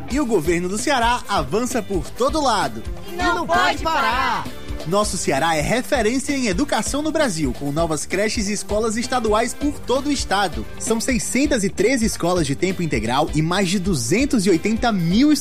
E o governo do Ceará avança por todo lado. Não pode parar! Nosso Ceará é referência em educação no Brasil, com novas creches e escolas estaduais por todo o estado. São 613 escolas de tempo integral e mais de 280 mil